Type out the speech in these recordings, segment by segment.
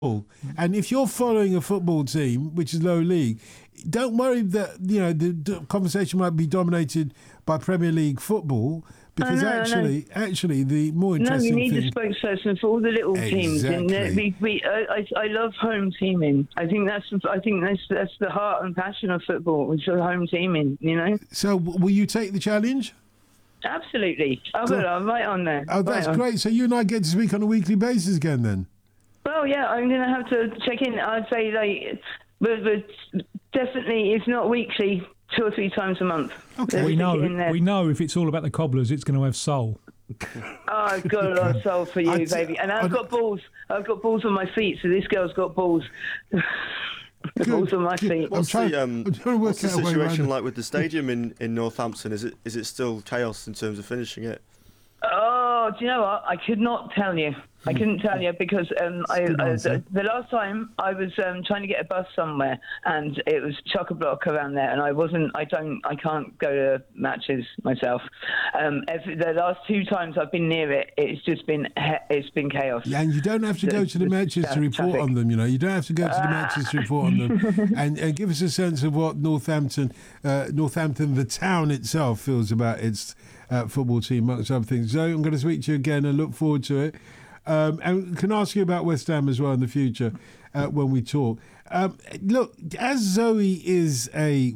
And if you're following a football team, which is low league, don't worry that the conversation might be dominated by Premier League football, because actually, the more interesting thing. No, you need a spokesperson for all the little teams. And I love home teaming. I think that's the heart and passion of football. It's home teaming. So, will you take the challenge? Absolutely. I'm right on there. Oh, that's great. So you and I get to speak on a weekly basis again, then. Well, yeah, I'm going to have to check in. I'd say, but definitely, if not weekly, 2 or 3 times a month. Okay. We know if it's all about the cobblers, it's going to have soul. Oh, I've got a lot of soul for you, baby. And I've got balls. I've got balls on my feet, so this girl's got balls. Balls on my feet. What's the situation like with the stadium in Northampton? Is it still chaos in terms of finishing it? Oh, do you know what? I could not tell you. I couldn't tell you because the last time I was trying to get a bus somewhere and it was chock-a-block around there, and I can't go to matches myself. The last 2 times I've been near it, it's been chaos. Yeah, and you don't have to go to the matches to report on them. You don't have to go to the matches to report on them, and give us a sense of what Northampton, the town itself, feels about its football team, amongst other things. Zoe, I'm going to speak to you again and look forward to it. And can ask you about West Ham as well in the future when we talk. Look, as Zoe is a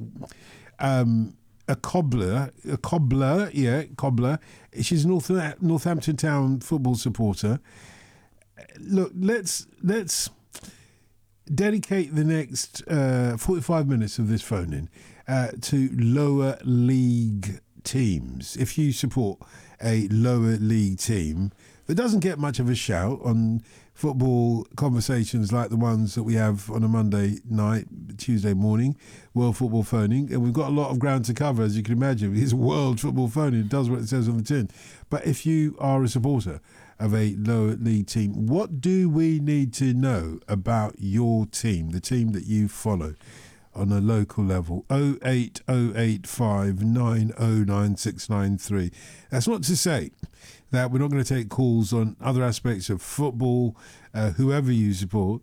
cobbler. She's a Northampton Town football supporter. Look, let's dedicate the next 45 minutes of this phone-in to lower league teams. If you support a lower league team that doesn't get much of a shout on football conversations like the ones that we have on a Monday night, Tuesday morning, World Football Phoning, and we've got a lot of ground to cover, as you can imagine. It's World Football Phoning. It does what it says on the tin. But if you are a supporter of a lower league team, what do we need to know about your team, the team that you follow on a local level? 08085 909693. That's not to say that we're not going to take calls on other aspects of football, whoever you support.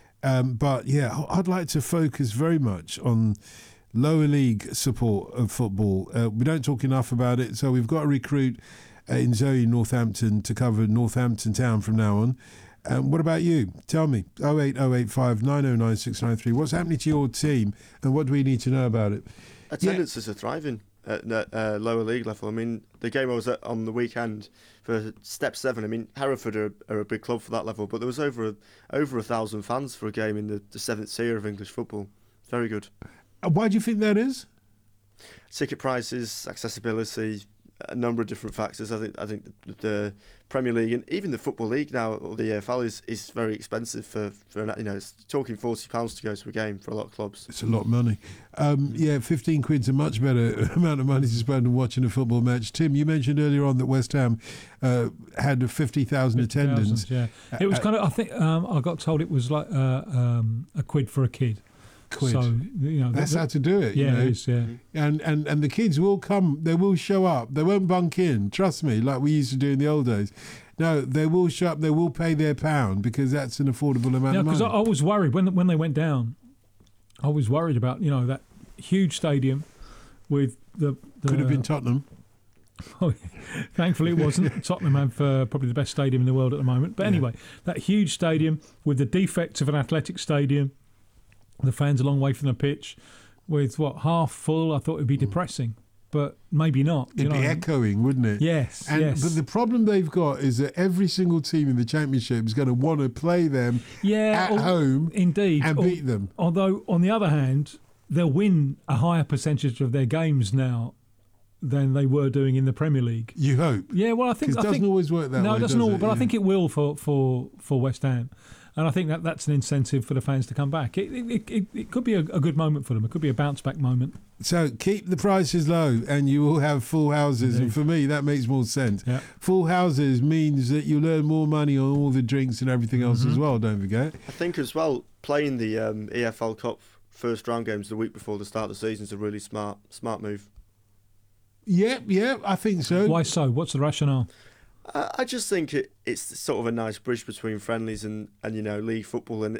But yeah, I'd like to focus very much on lower league support of football. We don't talk enough about it, so we've got to recruit in Zoe Northampton to cover Northampton Town from now on. What about you? Tell me. 08085 909693. What's happening to your team and what do we need to know about it? Attendances are thriving at lower league level. I mean, the game I was at on the weekend for Step 7, I mean, Hereford are a big club for that level, but there was over 1,000 fans for a game in the 7th tier of English football. Very good. Why do you think that is? Ticket prices, accessibility, a number of different factors. I think the Premier League and even the Football League now, or the EFL, is very expensive for it's talking £40 to go to a game for a lot of clubs. It's a lot of money. 15 quid's a much better amount of money to spend on watching a football match. Tim, you mentioned earlier on that West Ham had 50,000 attendance. Yeah, it was kind of. I think I got told it was like a quid for a kid. Quid. So that's how to do it. Yeah, it is. Yeah, and the kids will come. They will show up. They won't bunk in. Trust me, like we used to do in the old days. No, they will show up. They will pay their £1 because that's an affordable amount of money. Because I was worried when they went down. I was worried about that huge stadium with the could have been Tottenham. Oh, thankfully it wasn't. Tottenham have probably the best stadium in the world at the moment. But anyway, that huge stadium with the defects of an athletic stadium. The fans a long way from the pitch with half full. I thought it'd be depressing, but maybe not. It'd be echoing, wouldn't it? Yes, But the problem they've got is that every single team in the Championship is going to want to play them at home, indeed, and beat them. Although, on the other hand, they'll win a higher percentage of their games now than they were doing in the Premier League. You hope? Yeah, well, I think it doesn't always work that way. No, it doesn't always, but I think it will for West Ham. And I think that's an incentive for the fans to come back. It could be a good moment for them. It could be a bounce-back moment. So keep the prices low and you will have full houses. Indeed. And for me, that makes more sense. Yeah. Full houses means that you'll earn more money on all the drinks and everything else as well, don't forget. I think as well, playing the EFL Cup first round games the week before the start of the season is a really smart move. Yeah, I think so. Why so? What's the rationale? I just think it's sort of a nice bridge between friendlies and league football, and